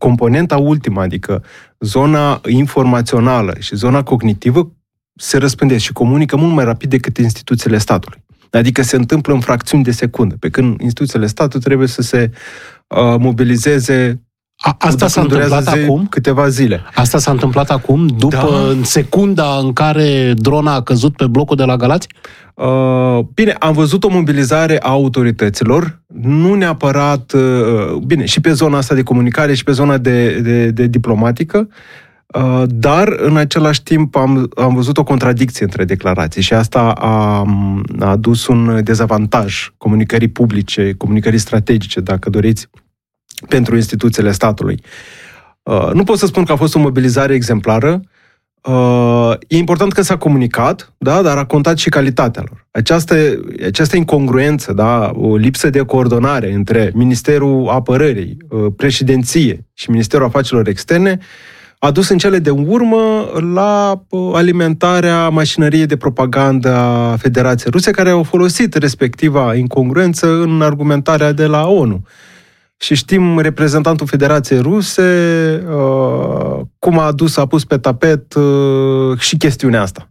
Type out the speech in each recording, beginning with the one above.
componenta ultimă, adică zona informațională și zona cognitivă, se răspândesc și comunică mult mai rapid decât instituțiile statului. Adică se întâmplă în fracțiuni de secundă, pe când instituțiile statului trebuie să se mobilizeze. Asta s-a întâmplat acum? Câteva zile. Asta s-a întâmplat acum, în secunda în care drona a căzut pe blocul de la Galați? Bine, am văzut o mobilizare a autorităților, nu neapărat, bine, și pe zona asta de comunicare și pe zona de diplomatică, dar în același timp am văzut o contradicție între declarații și asta a adus un dezavantaj comunicării publice, comunicării strategice, dacă doriți, pentru instituțiile statului. Nu pot să spun că a fost o mobilizare exemplară. E important că s-a comunicat, da, dar a contat și calitatea lor. Această incongruență, da, o lipsă de coordonare între Ministerul Apărării, Președinție și Ministerul Afacerilor Externe a dus în cele de urmă la alimentarea mașinăriei de propagandă a Federației Ruse, care au folosit respectiva incongruență în argumentarea de la ONU. Și știm reprezentantul Federației Ruse cum a pus pe tapet și chestiunea asta.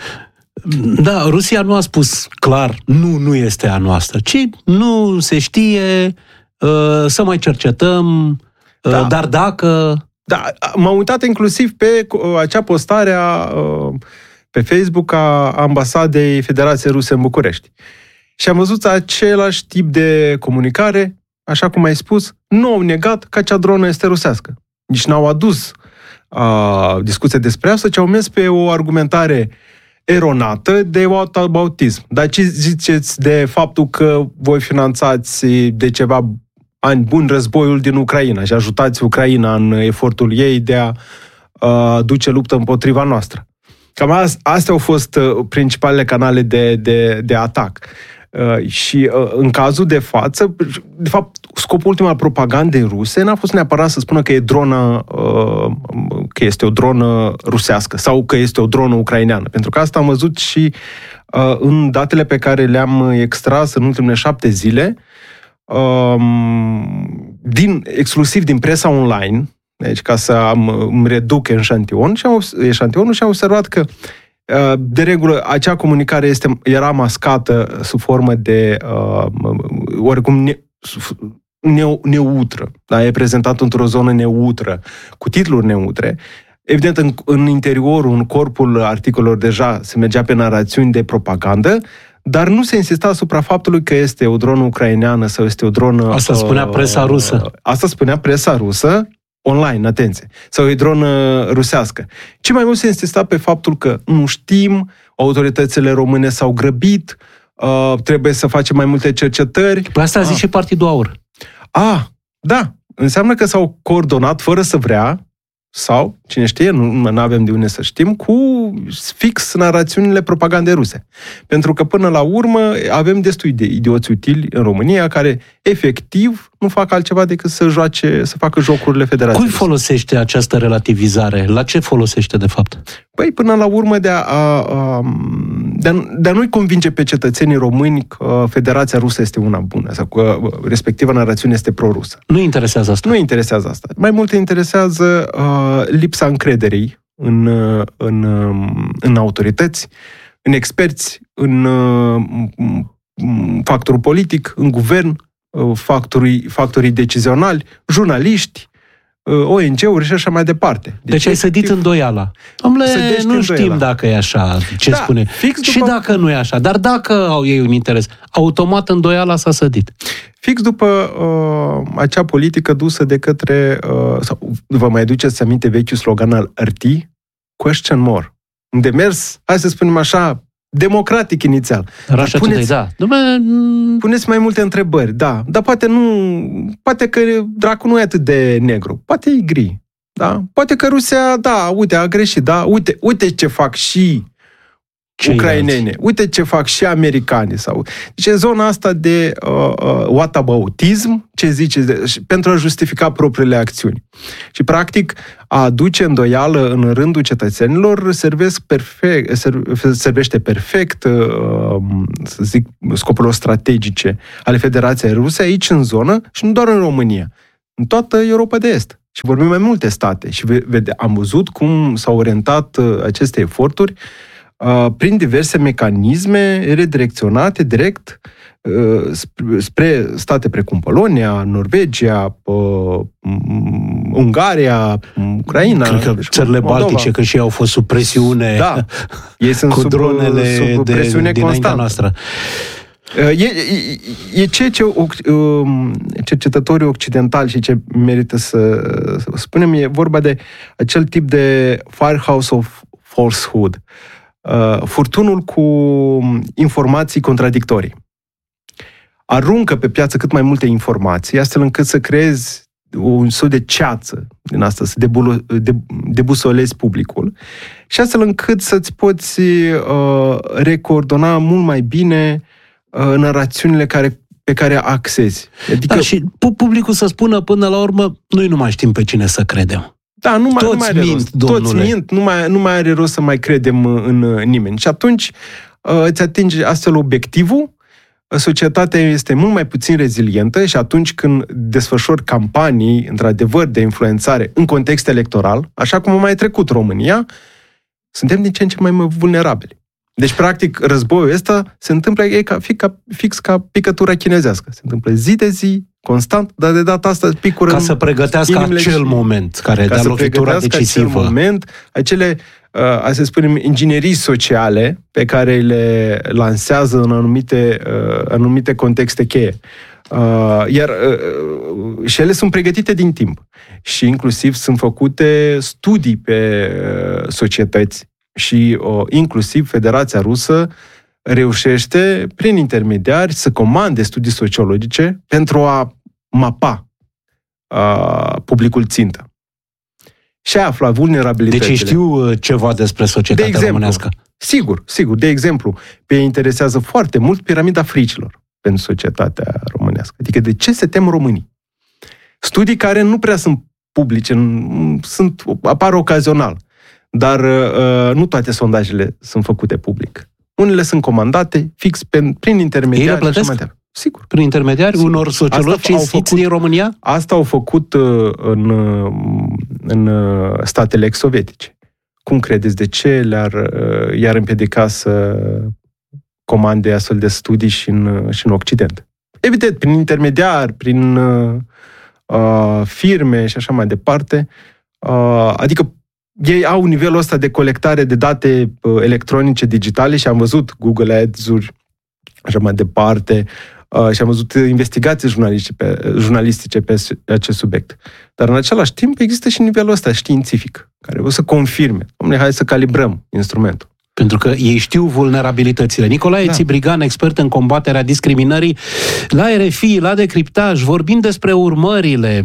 Da, Rusia nu a spus clar, nu este a noastră, ci nu se știe, să mai cercetăm, dar dacă... Da, m-am uitat inclusiv pe acea postare pe Facebook a Ambasadei Federației Ruse în București. Și am văzut același tip de comunicare, așa cum ai spus, nu au negat că acea dronă este rusească. Nici n-au adus discuție despre asta, ci au mers pe o argumentare eronată de whataboutism. Dar ce ziceți de faptul că voi finanțați de ceva ani buni războiul din Ucraina și ajutați Ucraina în efortul ei de a duce luptă împotriva noastră? Cam astea au fost principalele canale de atac. Și în cazul de față, de fapt, scopul ultim al propagandei ruse n-a fost neapărat să spună că e dronă, că este o dronă rusească sau că este o dronă ucraineană. Pentru că asta am văzut și în datele pe care le-am extras în ultimele 7 zile, exclusiv din presa online, deci ca să îmi reduc eșantionul și am observat că de regulă acea comunicare era mascată sub formă de oricum neutră, da? E prezentat într-o zonă neutră, cu titluri neutre. Evident, în interiorul, în corpul articolelor deja se mergea pe narațiuni de propagandă, dar nu se insista asupra faptului că este o dronă ucraineană sau este o dronă... Asta spunea presa rusă. Asta spunea presa rusă, online, atenție, sau e dronă rusească. Ce mai mult se insista pe faptul că nu știm, autoritățile române s-au grăbit, trebuie să facem mai multe cercetări. Păi asta a zis și Partidul Aur. Da, înseamnă că s-au coordonat fără să vrea, sau, cine știe, nu avem de unde să știm, cu fix narațiunile propagandei ruse. Pentru că, până la urmă, avem destui de idioți utili în România care, efectiv, nu fac altceva decât să facă jocurile Federației. Cui folosește această relativizare? La ce folosește, de fapt? Păi, până la urmă, de a nu-i convinge pe cetățenii români că Federația Rusă este una bună sau că respectiva narațiune este pro-rusă. Nu interesează asta. Nu interesează asta. Mai mult interesează lipsa încrederii în autorități, în experți, în factorul politic, în guvern, factorii decizionali, jurnaliști, ONG-uri și așa mai departe. Deci ai sădit îndoiala. Dom'le, nu știm dacă e așa, ce spune. Și dacă nu e așa, dar dacă au ei un interes, automat îndoiala s-a sădit. Fix după acea politică dusă de către, sau vă mai aduceți aminte vechiul slogan al RT? Question more. Un demers, hai să spunem așa, democratic inițial. Puneți mai multe întrebări, da. Dar poate că dracu nu e atât de negru. Poate e gri. Da? Poate că Rusia, uite, a greșit, da? Uite ce fac și ucrainene. Uite ce fac și americani. Deci în zona asta de whataboutism, ce zice, pentru a justifica propriile acțiuni. Și practic a aduce îndoială în rândul cetățenilor servește perfect, să zic, scopurilor strategice ale Federației Ruse aici în zonă și nu doar în România, în toată Europa de Est. Și vorbim mai multe state. Și am văzut cum s-au orientat aceste eforturi prin diverse mecanisme redirecționate direct spre state precum Polonia, Norvegia, Ungaria, Ucraina. Cred că țările Baltice, că și ei au fost sub presiune, da, ei sunt cu dronele sub presiune dinaintea noastră. E ce cercetătorii occidentali și ce merită să spunem, e vorba de acel tip de firehouse of falsehood. Furtunul cu informații contradictorii. Aruncă pe piață cât mai multe informații, astfel încât să creezi un soi de ceață din asta, să debusolezi publicul și astfel încât să-ți poți recoordona mult mai bine narațiunile pe care accesi. Adică, da, și publicul să spună până la urmă, noi nu mai știm pe cine să credem. Da, nu mai are mint, rost. domnule. Toți mint, nu mai are rost să mai credem în nimeni. Și atunci îți atingi astfel obiectivul, societatea este mult mai puțin rezilientă și atunci când desfășori campanii, într-adevăr, de influențare în context electoral, așa cum a mai trecut România, suntem din ce în ce mai vulnerabili. Deci, practic, războiul ăsta se întâmplă fix ca picătura chinezească. Se întâmplă zi de zi, constant, dar de data asta picură ca să pregătească acel moment care dea lovitura decisivă. Acel moment, acele, să spunem, inginerii sociale pe care le lansează în anumite contexte cheie. Și ele sunt pregătite din timp. Și inclusiv sunt făcute studii pe societăți. Și inclusiv Federația Rusă reușește, prin intermediari, să comande studii sociologice pentru a mapa publicul țintă. Și a afla vulnerabilitățile. Deci știu ceva despre societatea românească. Sigur. De exemplu, pe ei interesează foarte mult piramida fricilor pentru societatea românească. Adică de ce se tem românii? Studii care nu prea sunt publice, apar ocazional. Dar nu toate sondajele sunt făcute public. Unele sunt comandate fix prin intermediari. Ei le plătesc? Sigur. Prin intermediari unor sociologi cinstiți din România? Asta au făcut în statele ex-sovietice. Cum credeți? De ce i-ar împiedica să comande astfel de studii și în Occident? Evident, prin intermediari, prin firme și așa mai departe. Adică ei au nivelul ăsta de colectare de date electronice, digitale și am văzut Google Ads-uri, așa mai departe, și am văzut investigații jurnalistice pe acest subiect. Dar în același timp există și nivelul ăsta științific, care o să confirme. Dom'le, hai să calibrăm instrumentul. Pentru că ei știu vulnerabilitățile. Nicolae Țibrigan, expert în combaterea discriminării, la RFI, la Decriptaj, vorbind despre urmările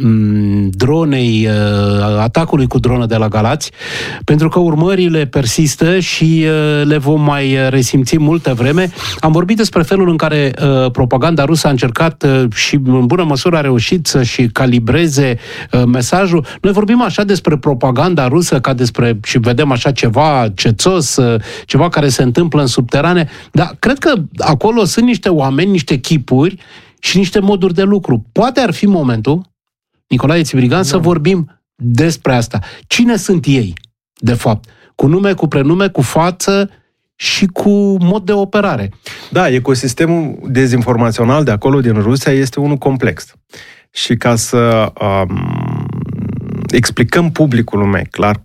dronei, atacului cu dronă de la Galați, pentru că urmările persistă și le vom mai resimți multă vreme. Am vorbit despre felul în care propaganda rusă a încercat și în bună măsură a reușit să-și calibreze mesajul. Noi vorbim așa despre propaganda rusă ca despre, și vedem așa ceva cețos, ceva care se întâmplă în subterane, dar cred că acolo sunt niște oameni, niște chipuri și niște moduri de lucru. Poate ar fi momentul, Nicolae Țibrigan, să vorbim despre asta. Cine sunt ei, de fapt? Cu nume, cu prenume, cu față și cu mod de operare. Da, ecosistemul dezinformațional de acolo, din Rusia, este unul complex. Și ca să explicăm publicului mai clar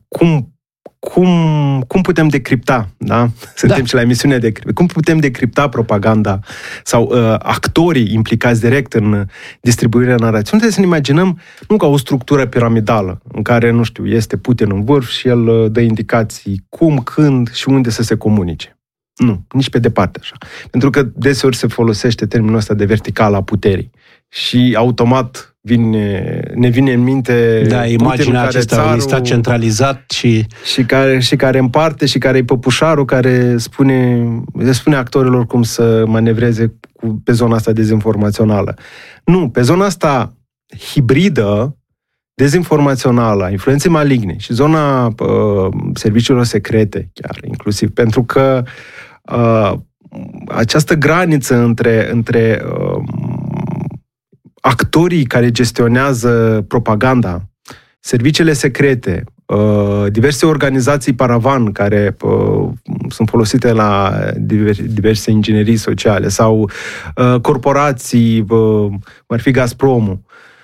cum putem decripta, da? Suntem și la emisiunea de cum putem decripta propaganda sau actorii implicați direct în distribuirea narațiunii. Trebuie să ne imaginăm nu ca o structură piramidală în care, nu știu, este Putin în vârf și el dă indicații cum, când și unde să se comunice. Nu, nici pe departe așa. Pentru că deseori se folosește termenul ăsta de verticală a puterii și automat ne vine în minte imaginea acesta unui stat centralizat și care împarte și care e păpușarul care spune actorilor cum să manevreze pe zona asta dezinformațională. Nu, pe zona asta hibridă, dezinformațională, a influenței maligne și zona serviciilor secrete chiar, inclusiv, pentru că această graniță între actorii care gestionează propaganda serviciile secrete, diverse organizații paravan care sunt folosite la diverse inginerii sociale sau corporații, ar fi Gazpromul.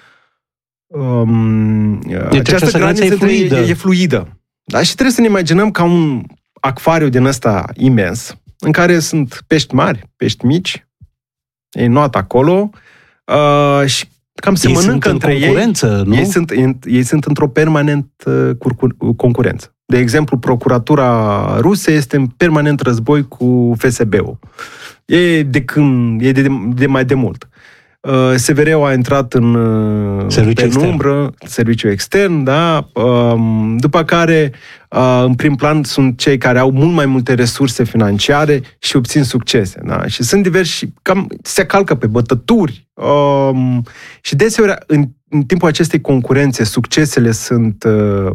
Deci această graniță e fluidă. Da? Și trebuie să ne imaginăm ca un acvariu din ăsta imens, în care sunt pești mari, pești mici, ei not acolo, și cam se mănâncă între ei. Nu? Ei sunt într-o permanentă concurență. De exemplu, procuratura rusă este în permanent război cu FSB-ul. E de mai de mult. SVR-ul a intrat în penumbră, serviciu extern, da? După care, în prim plan, sunt cei care au mult mai multe resurse financiare și obțin succese. Da? Și sunt diversi, cam se calcă pe bătături. Și deseori, în timpul acestei concurențe, succesele sunt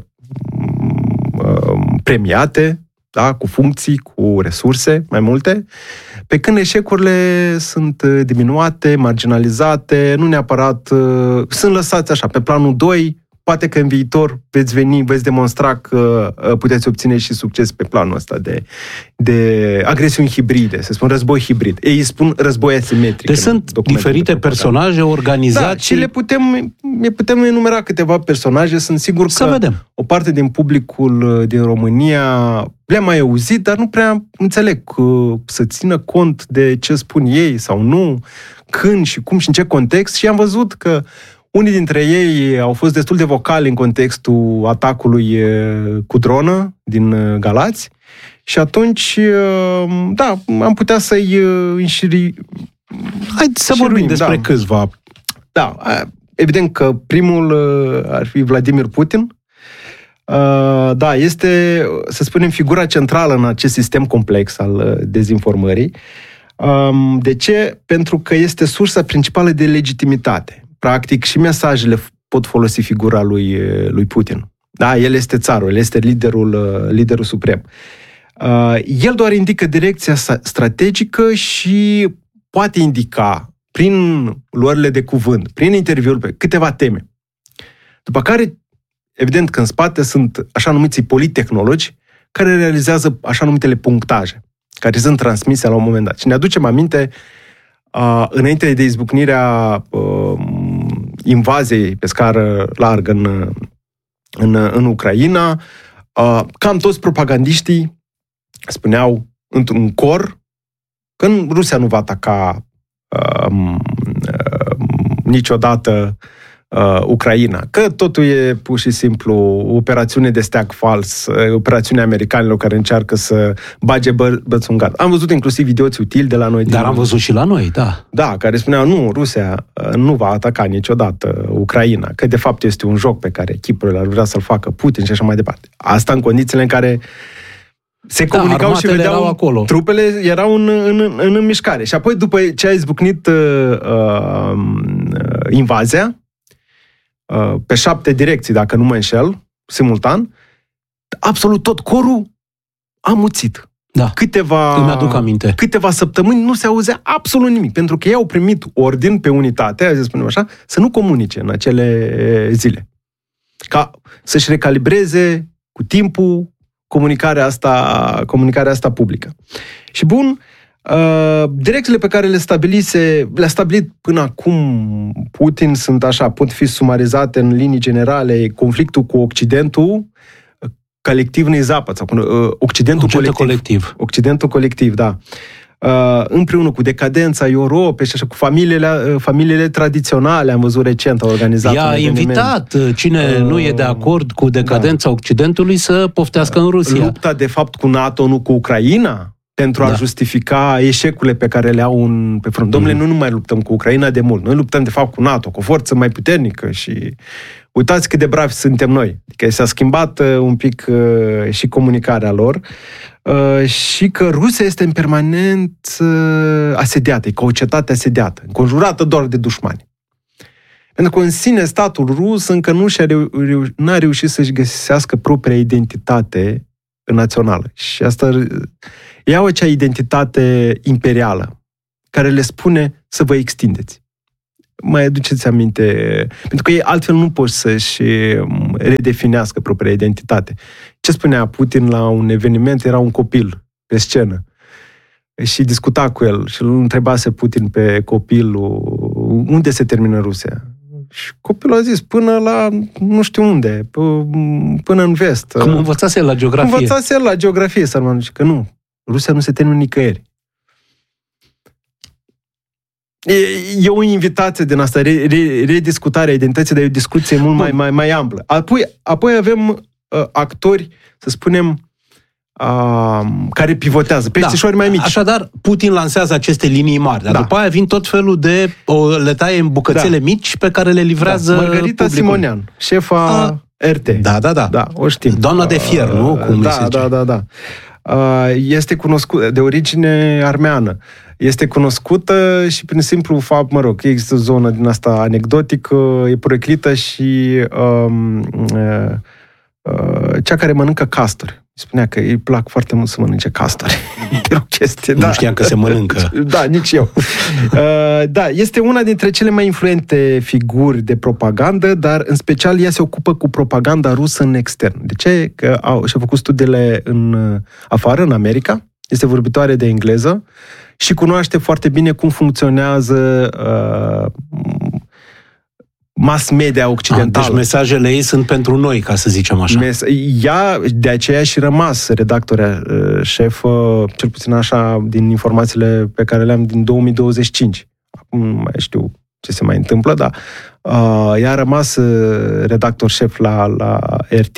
premiate, da? Cu funcții, cu resurse mai multe, pe când eșecurile sunt diminuate, marginalizate, nu neapărat, sunt lăsați așa, pe planul 2, poate că în viitor veți demonstra că puteți obține și succes pe planul ăsta de agresiuni hibride, se spun război hibrid. Ei spun război asimetric. Deci sunt diferite personaje, organizații. Da, și le putem enumera câteva personaje, sunt sigur că vedem. O parte din publicul din România le-a mai auzit, dar nu prea înțeleg să țină cont de ce spun ei sau nu, când și cum și în ce context, și am văzut că unii dintre ei au fost destul de vocali în contextul atacului cu dronă din Galați și atunci, da, am putea să-i înșiri. Hai să vorbim despre câțiva. Da, evident că primul ar fi Vladimir Putin. Da, este, să spunem, figura centrală în acest sistem complex al dezinformării. De ce? Pentru că este sursa principală de legitimitate. Practic, și mesajele pot folosi figura lui Putin. Da, el este țarul, el este liderul suprem. El doar indică direcția strategică și poate indica, prin luările de cuvânt, prin interviuri, pe câteva teme. După care, evident că în spate sunt așa numiții polittehnologi care realizează așa numitele punctaje, care sunt transmise la un moment dat. Și ne aducem aminte, înainte de izbucnirea invaziei pe scară largă în Ucraina, cam toți propagandiștii spuneau într-un cor că Rusia nu va ataca niciodată Ucraina, că totul e pur și simplu o operațiune de steag fals, operațiunea americanilor care încearcă să bage bățul în gard. Am văzut inclusiv videoți utili de la noi. Dar am văzut și la noi, da. Da, care spuneau, nu, Rusia nu va ataca niciodată Ucraina, că de fapt este un joc pe care chipurile ar vrea să-l facă Putin și așa mai departe. Asta în condițiile în care se comunicau și vedeau acolo. Trupele erau în mișcare. Și apoi, după ce a izbucnit invazia, pe 7 direcții, dacă nu mă înșel, simultan, absolut tot corul a muțit. Da, îmi aduc aminte. Câteva săptămâni nu se auzea absolut nimic, pentru că ei au primit ordin pe unitate, să spunem așa, să nu comunice în acele zile. Ca să-și recalibreze cu timpul comunicarea asta publică. Și bun, direcțiile pe care le-a stabilit până acum Putin sunt așa, pot fi sumarizate în linii generale: conflictul cu Occidentul, colectivul Zapad, sau Occidentul colectiv. Occidentul colectiv, da. Împreună cu decadența Europei și așa, cu familiile tradiționale, am văzut recent, a organizat i-a invitat cine nu e de acord cu decadența Occidentului să poftească în Rusia. Lupta, de fapt, cu NATO, nu cu Ucraina, pentru a justifica eșecurile pe care le au pe front. Dom'le, noi nu mai luptăm cu Ucraina de mult. Noi luptăm, de fapt, cu NATO, cu o forță mai puternică și uitați cât de bravi suntem noi. Adică s-a schimbat un pic și comunicarea lor și că Rusia este în permanent asediată, e ca o cetate asediată, înconjurată doar de dușmani. Pentru că în sine statul rus încă n-a reușit să-și găsească propria identitate națională. Și asta iau acea identitate imperială care le spune să vă extindeți. mai aduceți aminte, pentru că ei altfel nu pot să-și redefinească propria identitate. Ce spunea Putin la un eveniment? Era un copil pe scenă și discuta cu el și îl întrebase Putin pe copilul unde se termină Rusia. Și copilul a zis până la nu știu unde, până în vest. Cum învățase el la geografie. Învățase el la geografie, sărmanul, și că nu, Rusia nu se termină nicăieri. E o invitație din asta, rediscutarea identității, dar e o discuție mult mai amplă. Apoi avem actori, să spunem, care pivotează, peștișori mai mici. Așadar, Putin lansează aceste linii mari, dar după aia vin tot felul de... le taie în bucățele mici pe care le livrează Margarita publicul. Simonean, șefa RT. Da, o știm. Doamna de fier, nu? Cum Da. Este cunoscută, de origine armeană. Este cunoscută și prin simplu fapt, există o zonă din asta anecdotică, e poreclită și cea care mănâncă castori. Spunea că îi plac foarte mult să mănânce castori. E o chestie. Nu știam că se mănâncă. Da, nici eu. Este una dintre cele mai influente figuri de propagandă, dar în special ea se ocupă cu propaganda rusă în extern. De ce? Că și-a făcut studiile afară, în America. Este vorbitoare de engleză și cunoaște foarte bine cum funcționează mass media occidentală. Deci mesajele ei sunt pentru noi, ca să zicem așa. Ea, de aceea și rămas redactoarea șefă, cel puțin așa, din informațiile pe care le-am din 2025. Acum nu mai știu ce se mai întâmplă, dar ea a rămas redactor șef la RT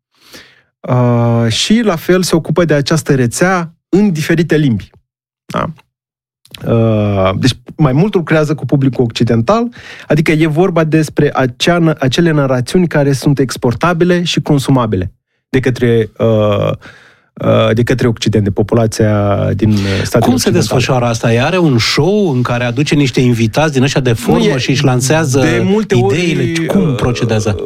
și la fel se ocupă de această rețea în diferite limbi. Da? Deci mai mult lucrează cu publicul occidental, adică e vorba despre acele narațiuni care sunt exportabile și consumabile de către Occident, de populația din statele occidentale. Cum se desfășoară asta? Ea are un show în care aduce niște invitați din ăștia de formă și își lansează ideile? Cum procedează?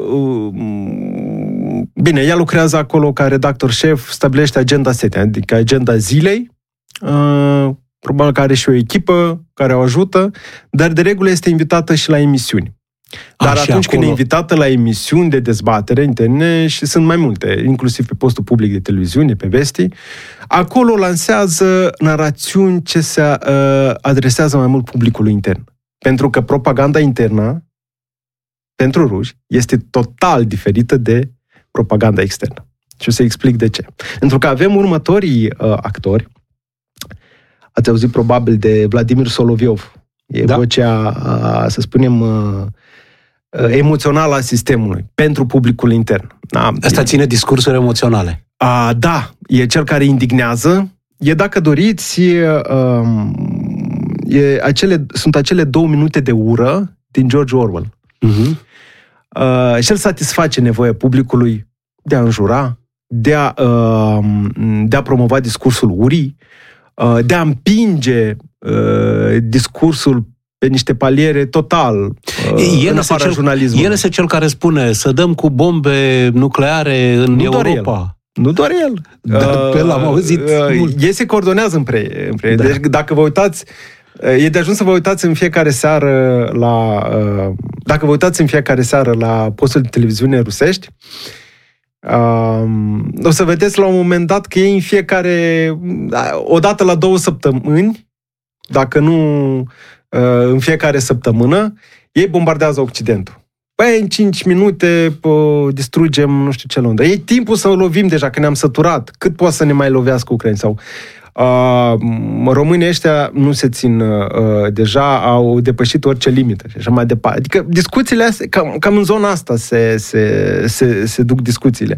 Bine, ea lucrează acolo ca redactor șef, stabilește agenda setting, adică agenda zilei, probabil că are și o echipă care o ajută, dar de regulă este invitată și la emisiuni. Dar atunci când e invitată la emisiuni de dezbatere interne, și sunt mai multe, inclusiv pe postul public de televiziune, pe Vesti, acolo lansează narațiuni ce se adresează mai mult publicului intern. Pentru că propaganda internă, pentru ruși, este total diferită de propaganda externă. Și o să explic de ce. Pentru că avem următorii actori. Ați auzit probabil de Vladimir Soloviov. E vocea, să spunem, emoțională a sistemului pentru publicul intern. Asta ține discursuri emoționale. Da, e cel care indignează. E, dacă doriți, sunt acele 2 minute de ură din George Orwell. Și el satisface nevoia publicului de a înjura, de a promova discursul urii, de a împinge discursul pe niște paliere total în afara jurnalismului. El este cel care spune să dăm cu bombe nucleare în Europa. Nu doar el. Dar pe el am auzit mult. Ei se coordonează împreună. Da. Deci dacă vă uitați, e de ajuns să vă uitați în fiecare seară dacă vă uitați în fiecare seară la postul de televiziune rusești, o să vedeți la un moment dat că ei în fiecare, odată la 2 săptămâni, dacă nu în fiecare săptămână, ei bombardează Occidentul. Păi în 5 minute distrugem nu știu ce Londra. E timpul să o lovim deja, că ne-am săturat. Cât poate să ne mai lovească Ucraina? Sau românii ăștia nu se țin deja, au depășit orice limită și așa mai departe. Adică discuțiile astea, cam în zona asta se duc discuțiile.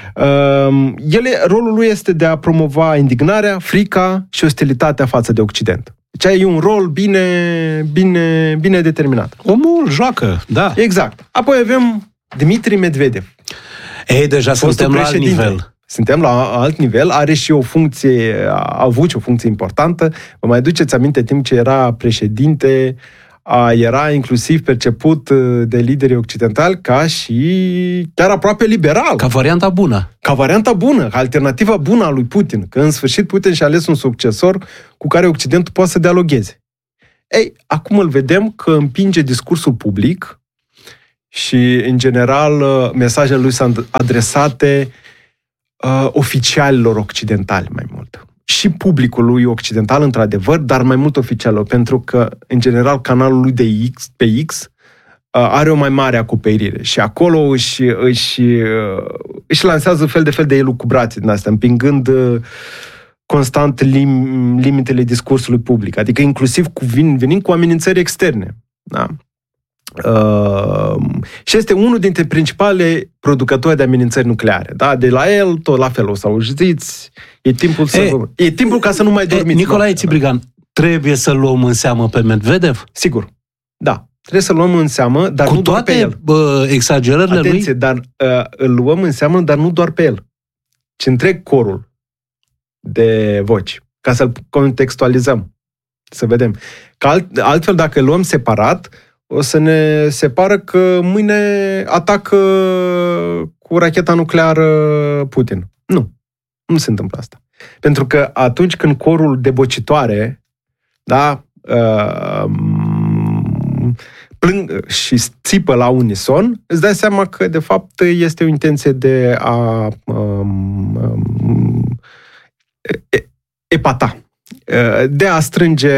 Rolul lui este de a promova indignarea, frica și ostilitatea față de Occident. Deci e un rol bine determinat. Omul joacă, da. Exact. Apoi avem Dmitri Medvedev. Deja suntem la alt nivel. Suntem la alt nivel, are și o funcție, a avut și o funcție importantă. Vă mai duceți aminte, timp ce era președinte, era inclusiv perceput de liderii occidentali ca și chiar aproape liberal. Ca varianta bună. Ca varianta bună, ca alternativa bună a lui Putin. Că în sfârșit Putin și-a ales un succesor cu care Occidentul poate să dialogheze. Ei, acum îl vedem că împinge discursul public și, în general, mesajele lui sunt adresate oficialilor occidentali mai mult. Și publicului occidental, într-adevăr, dar mai mult oficialilor, pentru că, în general, canalul lui pe X are o mai mare acoperire și acolo își lansează fel de elucubrații din astea, împingând constant limitele discursului public, adică inclusiv venind cu amenințări externe. Da? Și este unul dintre principale producători de amenințări nucleare. Da? De la el, tot la fel, o să auziți, e timpul ca să nu mai dormiți. Nicolae Țibrigan, trebuie să luăm în seamă pe Medvedev? Sigur, da. Trebuie să luăm în seamă, dar cu nu doar pe el. Exagerările Atenție, lui? Dar îl luăm în seamă, dar nu doar pe el, ci întreg corul de voci, ca să-l contextualizăm, să vedem. Că altfel, dacă îl luăm separat, o să ne separă că mâine atacă cu racheta nucleară Putin. Nu se întâmplă asta. Pentru că atunci când corul de bocitoare, da, plâng și țipă la unison, îți dai seama că, de fapt, este o intenție de a epata, de a strânge,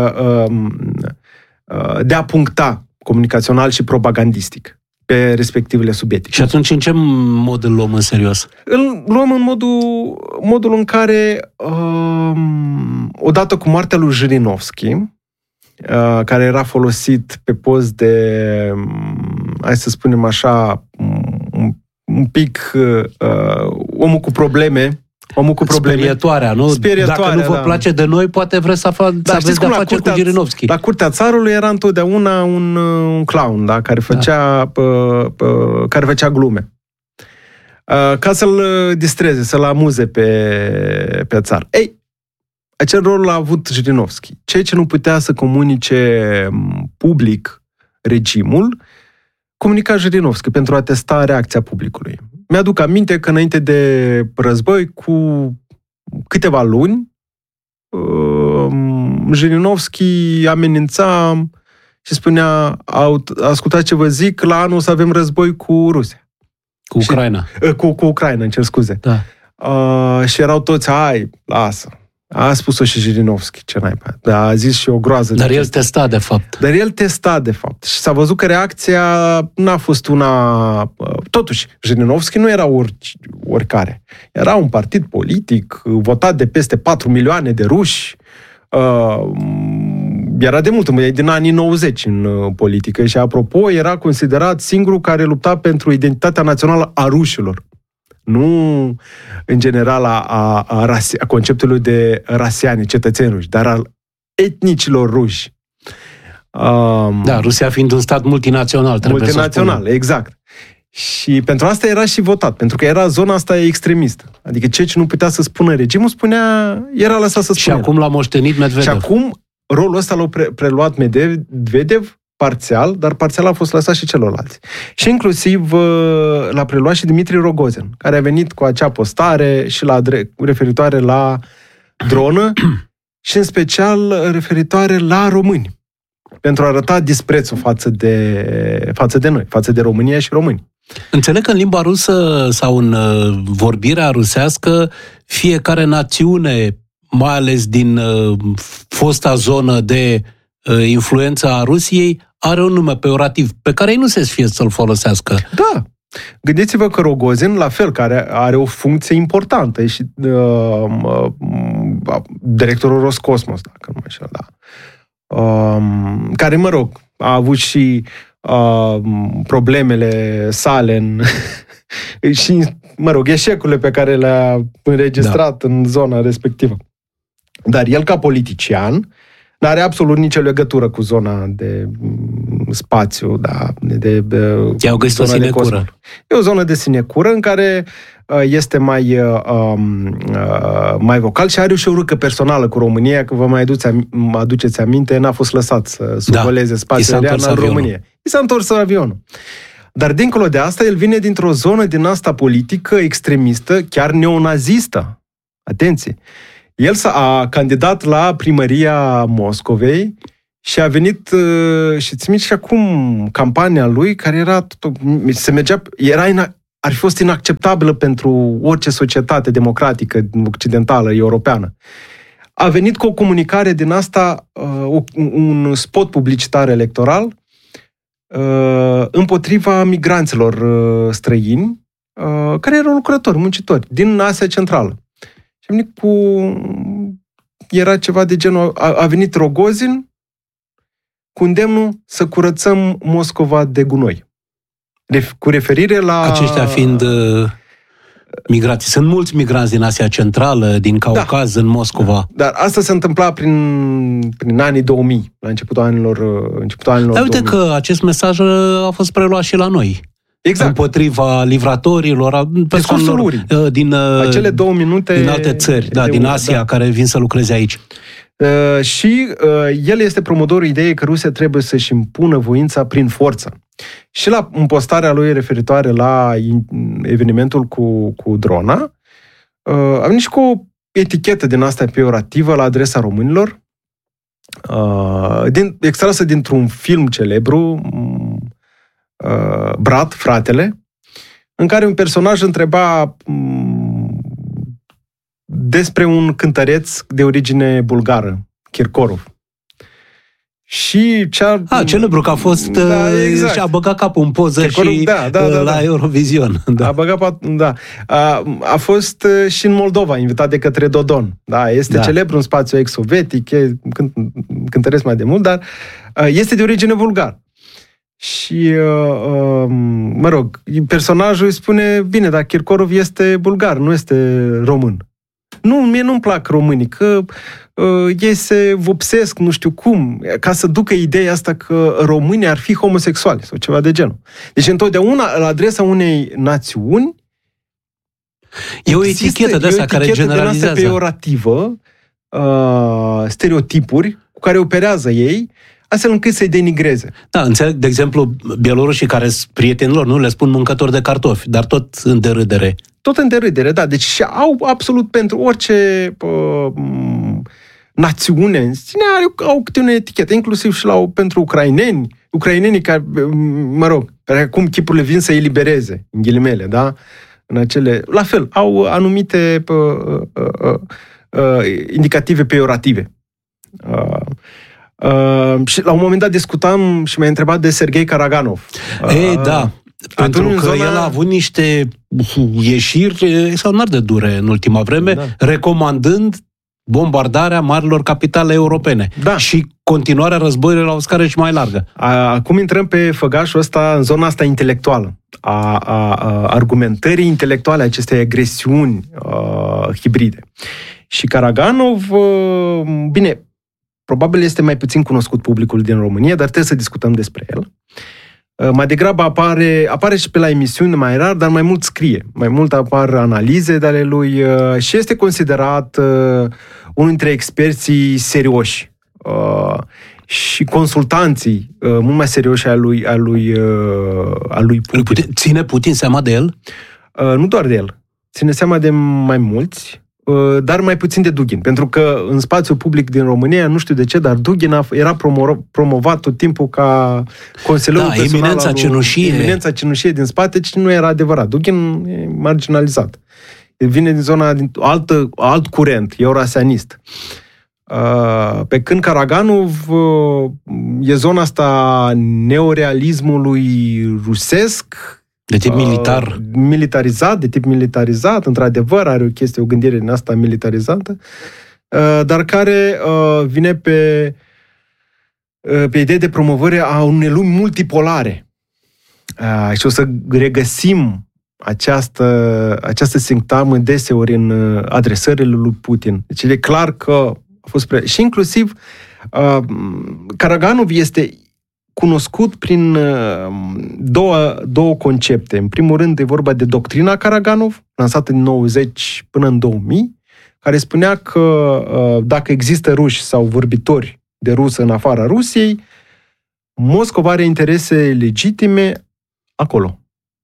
de a puncta comunicațional și propagandistic pe respectivele subiecte. Și atunci în ce mod îl luăm în serios? Îl luăm în modul în care, odată cu moartea lui Jirinovski, care era folosit pe post de, hai să spunem așa, un pic omul cu probleme. Sperietoarea, nu? Dacă nu vă place de noi, poate vreți să aveți de-a face cu Jirinovski. La curtea țarului era întotdeauna un clown, da? care făcea glume. Ca să-l distreze, să-l amuze pe țar. Ei, acel rol l-a avut Jirinovski. Ceea ce nu putea să comunice public regimul, comunica Jirinovski pentru a testa reacția publicului. Mi-aduc aminte că înainte de război, cu câteva luni, Jirinovski amenința și spunea: ascultați ce vă zic, la anul o să avem război cu Rusia. Cu Ucraina. Cu Ucraina, îmi cer scuze. Da. Și erau toți: lasă. A spus-o și Jirinovski, ce naiba. Dar a zis și o groază. Dar el testa, de fapt. Și s-a văzut că reacția n-a fost una... Totuși, Jirinovski nu era oricare. Era un partid politic, votat de peste 4 milioane de ruși. Era de mult, din anii 90 în politică. Și, apropo, era considerat singurul care lupta pentru identitatea națională a rușilor. Nu, în general, a conceptului de rasiani, cetățeni ruși, dar al etnicilor ruși. Da, Rusia fiind un stat multinațional, exact. Și pentru asta era și votat, pentru că era zona asta extremistă. Adică ceea ce nu putea să spună regimul, era lăsat să spună. Și acum l-a moștenit Medvedev. Și acum rolul ăsta l-a preluat Medvedev, parțial, dar parțial a fost lăsat și celorlalți. Și inclusiv l-a preluat și Dmitri Rogozin, care a venit cu acea postare și referitoare la dronă și în special referitoare la români, pentru a arăta disprețul față de noi, față de România și români. Înțeleg că în limba rusă sau în vorbirea rusească, fiecare națiune, mai ales din fosta zonă de influență a Rusiei, are un nume peorativ pe care ei nu se sfie să-l folosească. Da. Gândiți-vă că Rogozin, la fel, care are o funcție importantă, e și directorul Roscosmos, dacă nu mă înșel, da. Care, mă rog, a avut și problemele sale și, mă rog, eșecurile pe care le-a înregistrat în zona respectivă. Dar el, ca politician, n-are absolut nicio legătură cu zona de spațiu, da, I-au găsit o sinecură. E o zonă de sinecură în care este mai vocal și are și o râcă personală cu România, că vă mai aduceți aminte, n-a fost lăsat să survoleze spațiul aerian al României. I s-a întors avionul. Dar dincolo de asta, el vine dintr-o zonă din asta politică extremistă, chiar neonazistă. Atenție! El a candidat la primăria Moscovei Și a venit, și ți și acum campania lui, care era, ar fi fost inacceptabilă pentru orice societate democratică, occidentală, europeană. A venit cu o comunicare din asta, un spot publicitar electoral, împotriva migranților străini, care erau lucrători, muncitori, din Asia Centrală. Și a venit era ceva de genul, a venit Rogozin cu îndemnul să curățăm Moscova de gunoi. Cu referire la... Aceștia fiind migrații. Sunt mulți migranți din Asia Centrală, din Caucaz, în Moscova. Da. Dar asta se întâmpla prin anii 2000, la începutul anilor Dar uite 2000. că acest mesaj a fost preluat și la noi. Exact. Împotriva livratorilor, persoanelor din acele 2 minute din alte țări, din Asia, care vin să lucreze aici. Și el este promotorul ideii că Rusia trebuie să-și impună voința prin forță. Și în postarea lui referitoare la evenimentul cu drona, a venit și cu o etichetă din asta peorativă la adresa românilor, extrasă dintr-un film celebru, Brat, Fratele, în care un personaj întreba despre un cântăreț de origine bulgară, Kirkorov. Și celebru că a fost exact. Și a băgat capul în poză Kirkorov, și la Eurovision. A băgat, a fost și în Moldova, invitat de către Dodon. Este celebru în spațiu ex-sovietic, cântăresc mai de mult, dar este de origine bulgară. Și, personajul îi spune, bine, dar Kirkorov este bulgar, nu este român. Mie nu-mi plac românii, că ei se vopsesc, nu știu cum, ca să ducă ideea asta că românii ar fi homosexuali sau ceva de genul. Deci întotdeauna, la adresa unei națiuni, e o etichetă de asta care generalizează. Peorativă, stereotipuri cu care operează ei, astfel încât să-i denigreze. Da, înțeleg, de exemplu, bielorușii care sunt prietenilor, nu le spun mâncători de cartofi, dar tot în derâdere. Tot în derâdere, da. Deci au absolut pentru orice națiune în sine au câte o etichetă, inclusiv și pentru ucrainenii care, care acum chipurile vin să elibereze, în ghilimele, da? La fel, au anumite indicative peorative. Și la un moment dat discutam și m-a întrebat de Serghei Karaganov. Da. Pentru că el a avut niște ieșiri extraordinar de dure în ultima vreme, recomandând bombardarea marilor capitale europene și continuarea războiului la o scară și mai largă. Acum intrăm pe făgașul ăsta, în zona asta intelectuală, a argumentării intelectuale, acestei agresiuni hibride. Și Karaganov, bine, probabil este mai puțin cunoscut publicul din România, dar trebuie să discutăm despre el. Mai degrabă apare și pe la emisiuni mai rar, dar mai mult scrie. Mai mult apar analize de ale lui și este considerat unul dintre experții serioși și consultanții mult mai serioși al lui Putin. Ține Putin seama de el? Nu doar de el. Ține seama de mai mulți, dar mai puțin de Dugin. Pentru că în spațiul public din România, nu știu de ce, dar Dugin era promovat tot timpul ca consilierul personal. Eminența cenușie din spate, ce nu era adevărat. Dugin e marginalizat. Vine din zona, alt curent, eurasianist. Pe când Karaganov e zona asta neorealismului rusesc, de tip militar. De tip militarizat, într-adevăr, are o gândire din asta militarizată, dar care vine pe ideea de promovare a unei lumi multipolare. Și o să regăsim această sintagmă deseori în adresările lui Putin. Deci e clar că a fost și inclusiv Karaganov este cunoscut prin două concepte. În primul rând, e vorba de doctrina Karaganov, lansată din 90 până în 2000, care spunea că dacă există ruși sau vorbitori de rusă în afara Rusiei, Moscova are interese legitime acolo.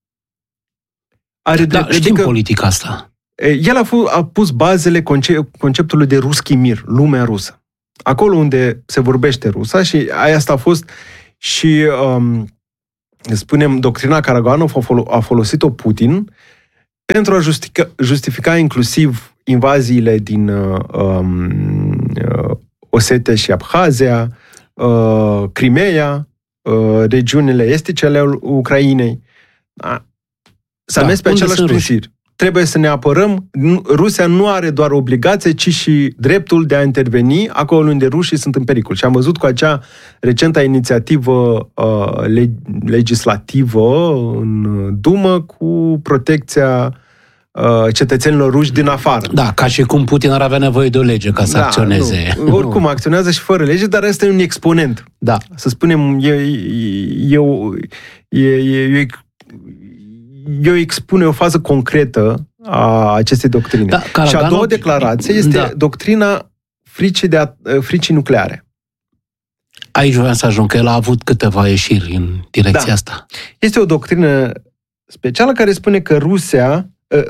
Știm politica asta. El a pus bazele conceptului de ruski mir, lumea rusă. Acolo unde se vorbește rusa și asta a fost și, spunem, doctrina Karaganov a folosit-o Putin pentru a justifica inclusiv invaziile din Osetia și Abhazia, Crimea, regiunile estice ale Ucrainei. S-a mers pe același principiu. Trebuie să ne apărăm. Rusia nu are doar obligație, ci și dreptul de a interveni acolo unde rușii sunt în pericol. Și am văzut cu acea recentă inițiativă legislativă în Dumă cu protecția cetățenilor ruși din afară. Da, ca și cum Putin ar avea nevoie de o lege ca să acționeze. Nu. Oricum, acționează și fără lege, dar ăsta e un exponent. Da. Să spunem, eu expune o fază concretă a acestei doctrine. Da, și a doua declarație este doctrina fricii nucleare. Aici vreau să ajung, că el a avut câteva ieșiri în direcția asta. Este o doctrină specială care spune că Rusia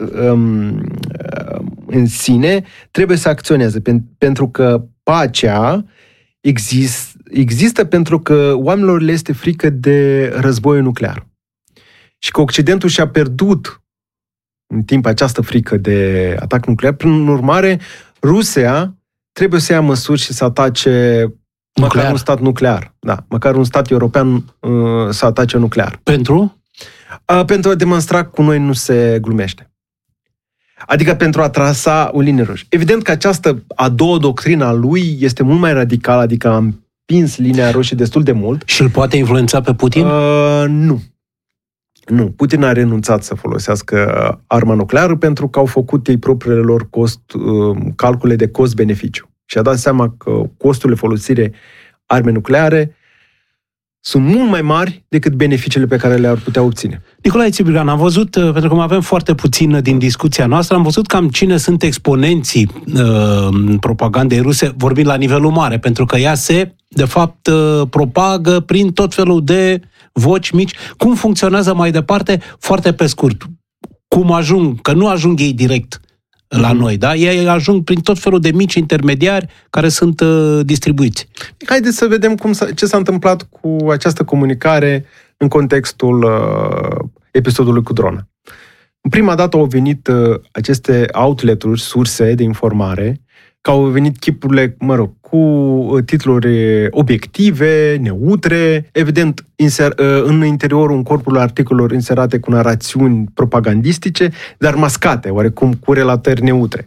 în sine trebuie să acționeze, pentru că pacea există pentru că oamenilor le este frică de războiul nuclear. Și că Occidentul și-a pierdut în timp această frică de atac nuclear. Prin urmare, Rusia trebuie să ia măsuri și să atace măcar un stat nuclear. Da, măcar un stat european să atace nuclear. Pentru? Pentru a demonstra că cu noi nu se glumește. Adică pentru a trasa o linie roșie. Evident că această a doua doctrină a lui este mult mai radicală, adică a împins linia roșie destul de mult. Și îl poate influența pe Putin? Nu. Nu. Putin a renunțat să folosească arma nucleară pentru că au făcut ei propriile lor calcule de cost-beneficiu. Și a dat seama că costurile folosire arme nucleare sunt mult mai mari decât beneficiile pe care le-ar putea obține. Nicolae Țiprian, am văzut, pentru că mai avem foarte puțin din discuția noastră, am văzut cam cine sunt exponenții propagandei ruse, vorbind la nivelul mare, pentru că ea se, de fapt, propagă prin tot felul de voci mici. Cum funcționează mai departe? Foarte pe scurt. Cum ajung? Că nu ajung ei direct la noi, da? Ei ajung prin tot felul de mici intermediari care sunt distribuiți. Haideți să vedem ce s-a întâmplat cu această comunicare în contextul episodului cu drona. În prima dată au venit aceste outlet-uri, surse de informare, că au venit chipurile, cu titluri obiective, neutre, evident, în interiorul corpului articolelor inserate cu narațiuni propagandistice, dar mascate, oarecum cu relatări neutre.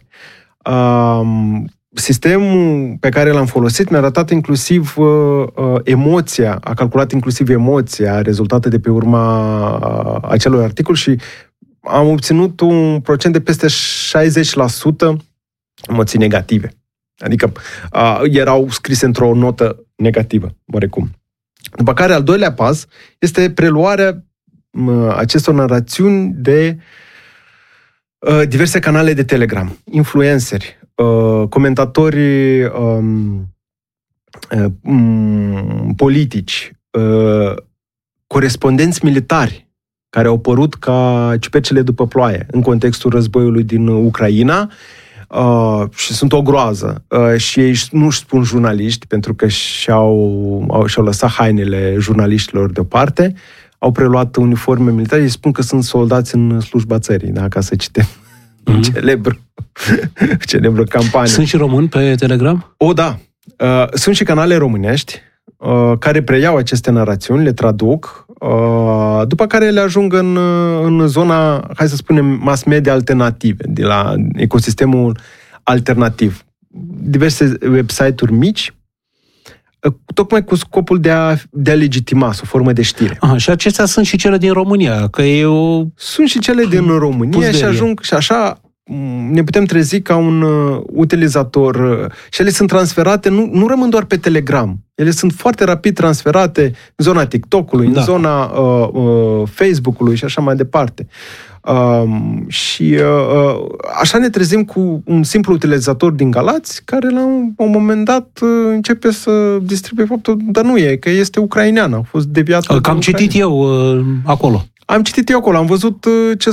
Sistemul pe care l-am folosit mi-a arătat inclusiv emoția, a calculat inclusiv emoția rezultată de pe urma acelui articol și am obținut un procent de peste 60% emoții negative. Adică erau scrise într-o notă negativă, oarecum. După care, al doilea pas este preluarea acestor narațiuni de diverse canale de Telegram, influenceri, comentatori politici, corespondenți militari care au părut ca ciupercile după ploaie în contextul războiului din Ucraina, și sunt o groază. Și ei nu-și spun jurnaliști, pentru că și-au lăsat hainele jurnaliștilor deoparte, au preluat uniforme militare, ei spun că sunt soldați în slujba țării, da? Ca să citem celebră campanie. Sunt și români pe Telegram? Da. Sunt și canale românești care preiau aceste narațiuni, le traduc, după care le ajung în zona, hai să spunem, mass media alternative, de la ecosistemul alternativ. Diverse website-uri mici, tocmai cu scopul de a legitima, o formă de știre. Și acestea sunt și cele din România, că Sunt și cele din România și ajung și așa ne putem trezi ca un utilizator și ele sunt transferate, nu rămân doar pe Telegram. Ele sunt foarte rapid transferate în zona TikTok-ului, în zona Facebook-ului și așa mai departe. Și așa ne trezim cu un simplu utilizator din Galați care la un moment dat începe să distribuie faptul, dar nu e, că este ucrainean, a fost deviat. Că am citit eu acolo. Am citit eu acolo, am văzut ce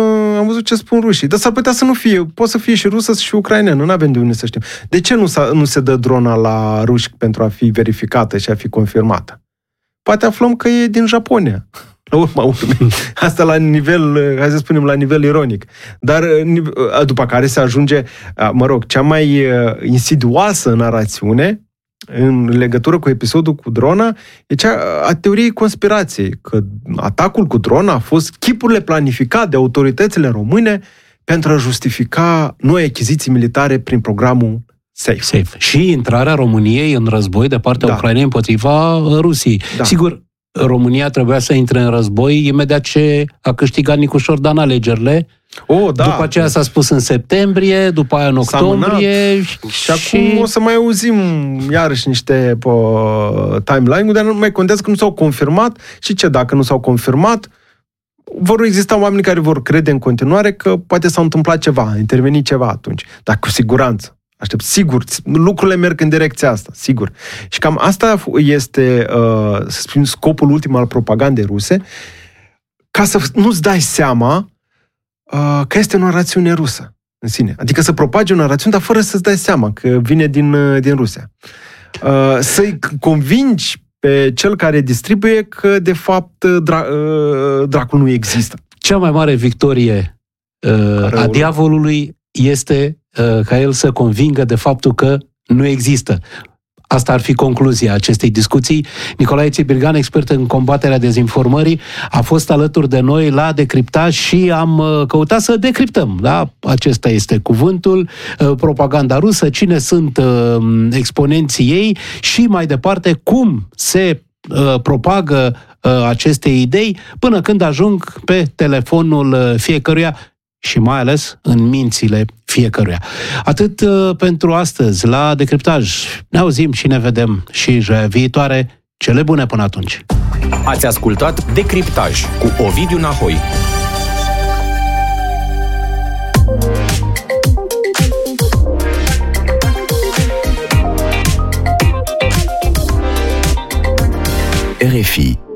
spun rușii. Dar s-ar putea să nu fie, poate să fie și rusă și ucraineană, nu avem de unde să știm. De ce nu se dă drona la ruși pentru a fi verificată și a fi confirmată? Poate aflăm că e din Japonia. La urma urmei. Asta la nivel, hai să spunem, la nivel ironic. Dar după care se ajunge, cea mai insidioasă narațiune în legătură cu episodul cu drona e cea a teoriei conspirației, că atacul cu drona a fost chipurile planificat de autoritățile române pentru a justifica noi achiziții militare prin programul SAFE. Și intrarea României în război de partea Ucrainei împotriva Rusiei. Da. Sigur, România trebuia să intre în război imediat ce a câștigat Nicu Șordan alegerile. După aceea s-a spus în septembrie, după aia în octombrie. Și acum o să mai auzim iarăși niște timeline-uri, dar nu mai contează că nu s-au confirmat. Și ce dacă nu s-au confirmat? Vor exista oameni care vor crede în continuare că poate s-a întâmplat ceva, a intervenit ceva atunci. Dar cu siguranță. Sigur, lucrurile merg în direcția asta, sigur. Și cam asta este, să spun, scopul ultim al propagandei ruse, ca să nu-ți dai seama că este o narațiune rusă în sine. Adică să propagi o narațiune, dar fără să-ți dai seama că vine din Rusia. Să-i convingi pe cel care distribuie că, de fapt, dracul nu există. Cea mai mare victorie a diavolului este ca el să convingă de faptul că nu există. Asta ar fi concluzia acestei discuții. Nicolae Țibirgan, expert în combaterea dezinformării, a fost alături de noi la Decriptaj și am căutat să decriptăm. Da? Acesta este cuvântul, propaganda rusă, cine sunt exponenții ei și mai departe cum se propagă aceste idei până când ajung pe telefonul fiecăruia și mai ales în mințile fiecăruia. Atât pentru astăzi la Decriptaj. Ne auzim și ne vedem și joia viitoare. Cele bune până atunci! Ați ascultat Decriptaj cu Ovidiu Nahoi. RFI